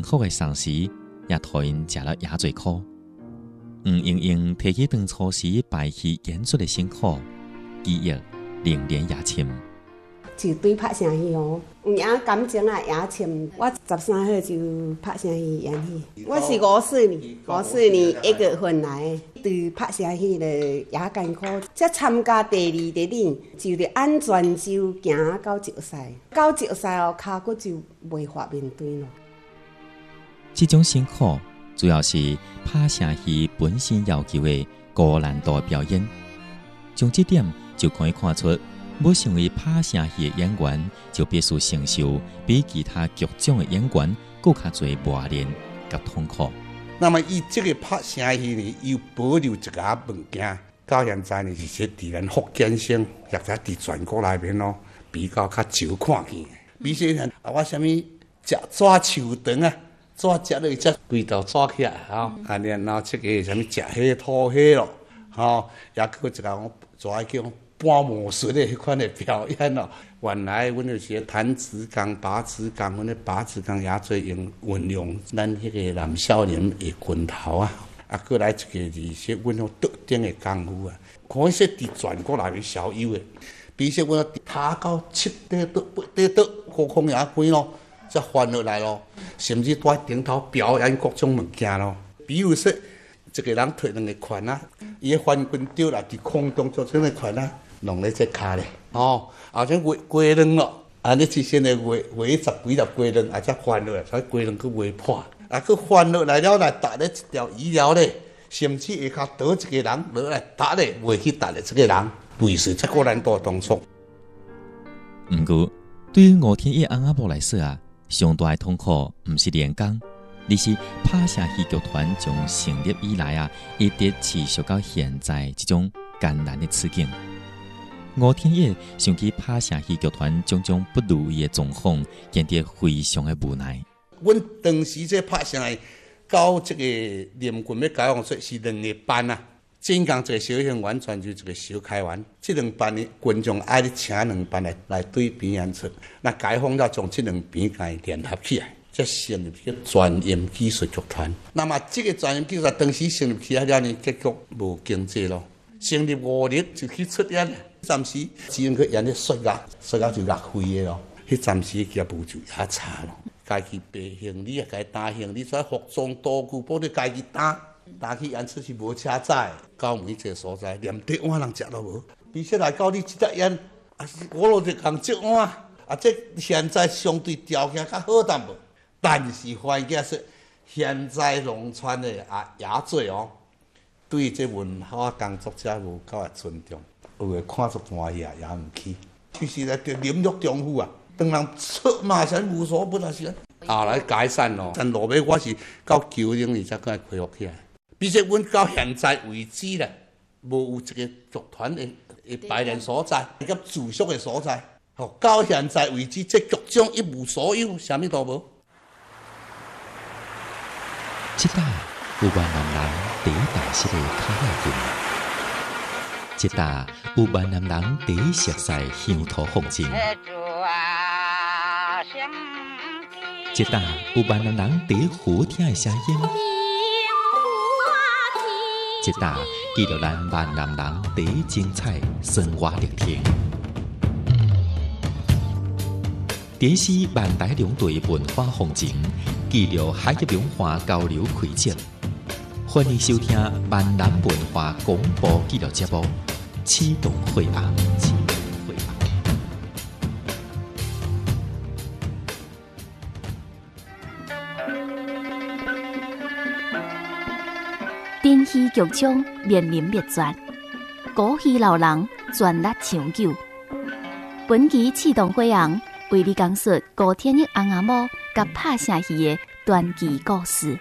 苦的丧时，也互因食了野最苦。黄莺莺提起当初时败去演出的辛苦，记忆令人也深。 就对拍声戏哦，有影感情啊，也深。我13岁就拍声戏演戏，我是54年1月份来的。对拍声戏咧也艰苦，才参加第2个年，就着安全就行到决赛。到决赛后，骹骨就袂法面对咯。 这种辛苦，主要是拍声戏本身要求的高难度的表演。从这点就可以看出。要成为拍声戏的演员，就必须承受比其他剧种的演员更较侪磨练和痛苦。 那么，伊这个拍声戏呢，又保留一个物件，到现在呢，是说伫咱福建省，或者伫全国内面咯，比较较少看见。比如说，我啥物食纸树肠啊，纸食落只规头纸起来吼，然后这个啥物食虾吐虾咯，吼，也搁一个纸叫。半魔术的迄款的表演咯，原来阮就是弹子钢、拔子钢，阮咧拔子钢也做用运用咱迄个男少年的拳头啊，过来一个是说阮迄特定的功夫啊，看说伫全国内面小有的，比如说阮踏到7块倒、8块倒，高空也开咯，才翻落来咯，甚至在顶头表演各种物件咯，比如说一个人摕2个拳啊，伊个翻滚丢啦，伫空中做这个拳啊。弄咧这骹咧，后像鸡卵咯，你之前的鸡10几粒鸡卵，才翻落来，所以鸡卵佫未破，佫翻落来了来搭咧一条鱼了咧，甚至下骹倒一个人落来搭咧，未去搭咧这个人，类似这个难度动作。 不过，对于吴天一翁仔某来说啊，上大的痛苦毋是练功，而是拍声戏剧团从成立以来啊，一直持续到现在这种艰难的处境。吴天一想起拍声戏剧团种种不如意的状况，显得非常的无奈。 阮当时这拍声戏到这个连军要解放出是2个班啊，正讲一个小型完全就是一个小开完，这2班的群众爱咧请2班来对边演出，那解放了将这2边给联合起来，才成立一个专业技术剧团。那么这个专业技术当时成立起来了呢，结局无经济咯，成立5日就去出演。暂时只能去演咧摔跤就压飞的咯。迄暂时业务就也差咯。家己备行李啊，家己担行李，所以服装道具保你家己担去演出是无车载，到每一个所在连碟碗人食都无。比说来到你即只演，我落就共接碗啊，这现在相对条件较好淡无，但是反映说现在农村的野做哦，对这文化工作者无够尊重。有诶看出欢喜也毋去，其实咧着凌辱丈夫啊！当人出马才无所不能是后来改善咯。但落尾我是到90年才开恢复起来。比如阮到现在为止咧，无有一个剧团的排练所在，甲住宿的所在。到现在为止，这剧种一无所有，啥物都无。 即搭有万男人第一大室的卡拉店。一搭有万男人第一熟悉乡土风情，一搭有万男人第一好听的声音，一搭记录咱万男人第一精彩生活历程。第一是万台两队文化风情，记录海峡文化交流轨迹。欢迎收听万南文化广播纪录节目《启动会案》。 珍稀剧场面临灭绝，古稀老人全力抢救。本期启动会案为你讲述古天一翁仔某甲拍声戏的传奇故事。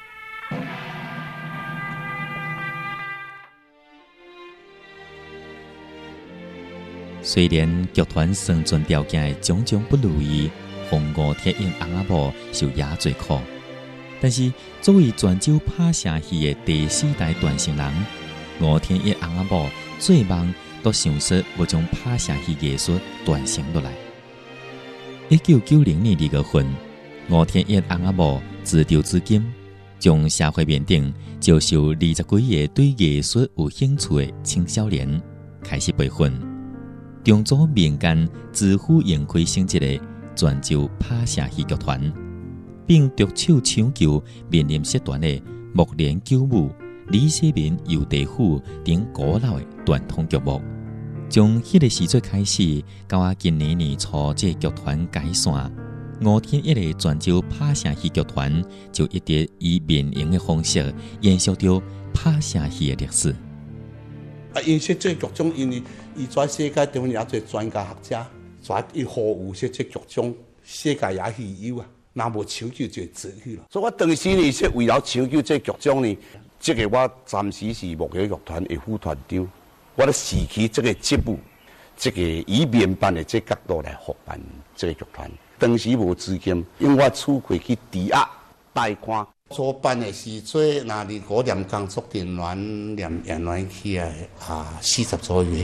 虽然剧团生存条件的种种不如意，让吴天一翁仔某受也最苦，但是作为泉州拍声戏的第四代传承人，吴天一翁仔某做梦都想说要将拍声戏艺术传承落来。1990年2月份，吴天一翁仔某自筹资金，将社会面顶招收20几个对艺术有兴趣的青少年，开始培训，重组民间自负盈亏性质的泉州拍社戏剧团，并独手抢救面临失传的木莲九舞、李世民游地府等古老的传统剧目。从迄个时阵开始，到今年初这剧团解散，吴天一的泉州拍社戏剧团就一直以民营的方式延续着拍社戏的历史。 因说这剧种，因为伊全世界中也做专家学者，全伊呼吁说这剧种世界也稀有啊，若无抢救就死去了。所以我当时呢是为了抢救这剧种呢，这个我暂时是木艺剧团的副团长。我咧视起这个节目，这个以民办的这角度来复办这个剧团。当时无资金，因为我出费去抵押贷款。初办的时阵，那2念工作人员、念演员起来40左右。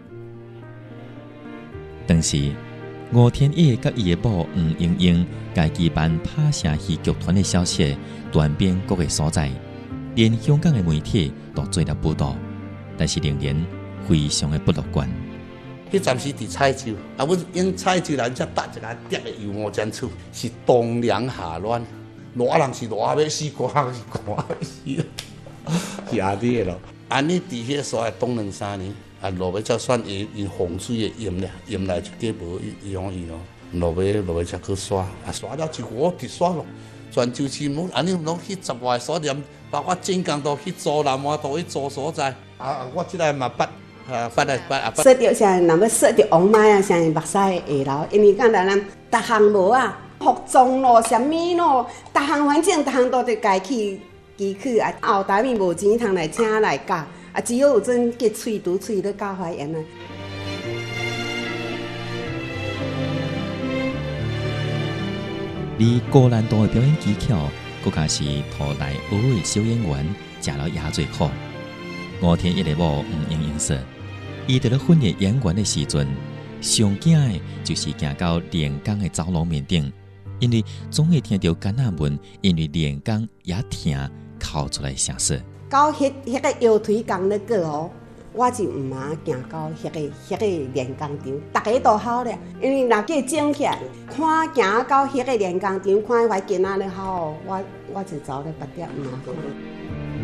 当时吴天一甲伊的某黄英英，家举办拍社戏剧团的消息传遍各个所在，连香港的媒体都做了报道，但是仍然非常的不乐观。 迄暂时伫彩州，阮用彩州人才搭一个叠的油墨毡厝，是冬凉夏暖，热人是热要死，寒是寒要死，是安尼咯。安尼伫迄所在冻2-3年，落尾才算因洪水的淹咧，淹来一点无容易咯。落尾才去刷，刷了一我直刷咯。泉州市安尼拢去10外所念，包括晋江都去做，南华都去做所在。我即个嘛捌。 说到啥，若要说到王妈啊，啥目屎会下流，因为讲咱逐项无啊，服装咯、啥物咯，逐项反正逐项都得家去机去啊。后台面无钱通来请来教，只有有阵结喙拄喙咧教怀孕啊。 而高难度的表演技巧，更加是拖来学的小演员食了也最苦。吴天一的某黄英英说，伊在咧训练演员的时阵，上惊的就是行到练功的走廊面顶，因为总会听到囡仔们因为练功也疼哭出来声说。 到迄个腰腿工咧过哦，我就毋茫行到迄个练功场，大家都好咧，因为若叫整起来，看行到迄个练功场，看迄块囡仔咧好，我就走咧别点毋茫。